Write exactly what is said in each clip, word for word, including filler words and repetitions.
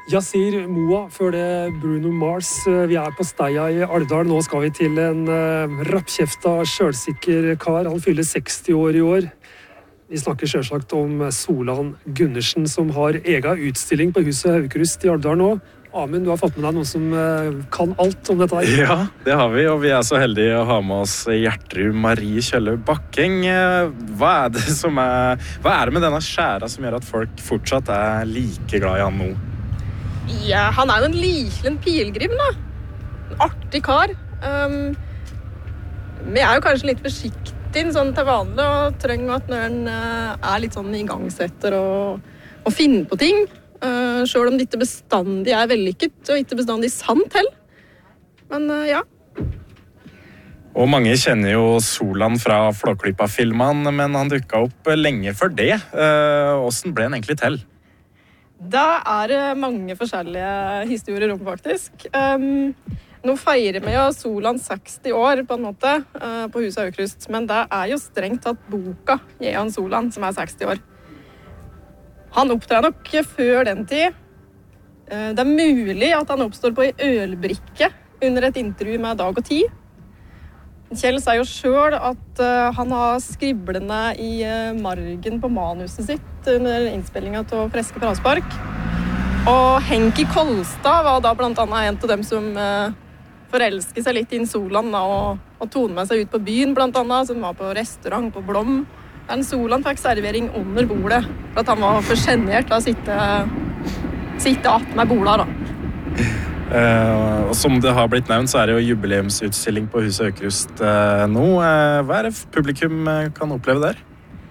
Yasir Moa, før det Bruno Mars. Vi er på Steia i Alvdal. Nå skal vi til en uh, rappkjefta, selvsikker kar. Han fyller seksti år i år. Vi snakker selvsagt om Solan Gundersen, som har egen utstilling på huset Aukrust i Alvdal nå. Amund, du har fått med deg noen som uh, kan alt om dette her. Ja, det har vi, og vi er så heldige å ha med oss Gjertrud Marie Kjølle Bakkeng. Hva er det som er, hva er det med denne skjæra som gjør at folk fortsatt er like glad i han nå? Ja, han er jo en liten pilgrim da. En artig kar. Um, vi er jo kanskje litt forsiktige sånn til vanlig, og trenger at når han uh, er litt sånn i gangsetter og, og finner på ting. Uh, selv om det ikke bestandig er vellykket og ikke bestandig sant heller. Men uh, ja. Og mange kjenner jo Solan fra Flåklypa-filmen, men han dukket opp lenge før det. Uh, hvordan ble han egentlig til? Da er det mange forskjellige historier om faktisk. Um, nå feirer vi jo Solan seksti år på en måte uh, på huset Aukrust, men det er jo strengt tatt boka Jan Solan som er seksti år. Han opptrer nok før den tid. Det er mulig at han oppstår på en ølbrikke under et intervju med Dag og Tid. Kjell sier jo selv at han har skriblene i margen på manuset sitt under innspillingen av Freske Fraspark. Og Henki Kolstad var da blant annet en av dem som forelsket seg litt inn i Solan og, og tog med seg ut på byen blant annet, som var på restaurant på Blom. Men Solan fikk servering under bordet, for at han var for genert til å sitte, sitte att med bordet. Da. Uh, og som det har blitt nevnt, så er det jo jubileumsutstilling på huset Aukrust uh, nå. Uh, hva er det publikum uh, kan oppleve der?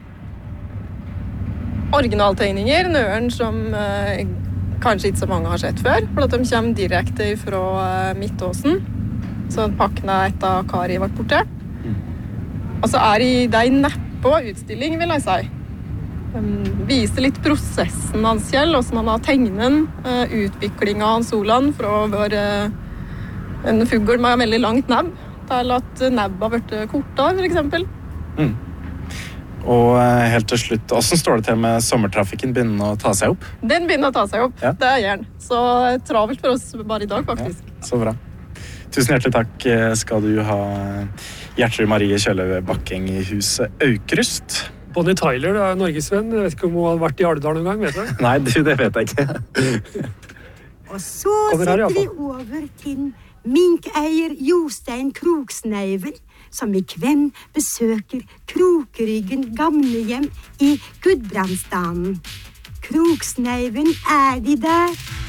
Originaltegninger, nøren som uh, kanskje ikke så mange har sett før, for at de kommer direkte fra uh, Midtåsen, så pakken er et av Kari vært borte. Mm. Og så er det de neppe på utstilling, vil jeg si. Um, viser litt prosessen hans Kjell, hvordan han har tegnet uh, utviklingen av Solan fra å være uh, en fugl med veldig langt nebb, til at nebb har vært kortere, for eksempel. Mm. Og uh, helt til slutt, hvordan står det til med sommertrafikken begynner å ta seg opp? Den begynner å ta seg opp, ja. Det er gjerne. Så travelt for oss bare i dag, faktisk. Ja, så bra. Tusen hjertelig takk skal du ha, Gjertrud Marie Kjølle Bakkeng i huset Aukrust. Bonnie Tyler, det er norgesvenn. Jeg vet ikke om hun har vært i Alvdal noen gang, vet du? Nei, det vet jeg ikke. Og så setter vi over til minkeier Jostein Kroksneivel, som i kvenn besøker Krokeryggen gamlehjem i Gudbrandsdalen. Kroksneiven, er de der?